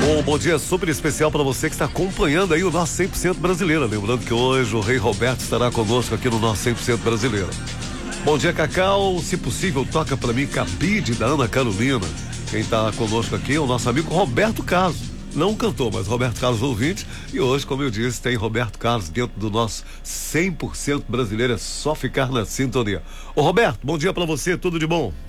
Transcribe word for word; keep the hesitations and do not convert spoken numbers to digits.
Um bom dia super especial para você que está acompanhando aí o nosso cem por cento Brasileira. Lembrando que hoje o Rei Roberto estará conosco aqui no nosso cem por cento Brasileira. Bom dia, Cacau. Se possível, toca para mim Cabide, da Ana Carolina. Quem está conosco aqui é o nosso amigo Roberto Carlos. Não cantor, mas Roberto Carlos ouvinte. E hoje, como eu disse, tem Roberto Carlos dentro do nosso cem por cento Brasileiro. É só ficar na sintonia. Ô Roberto, bom dia para você, tudo de bom?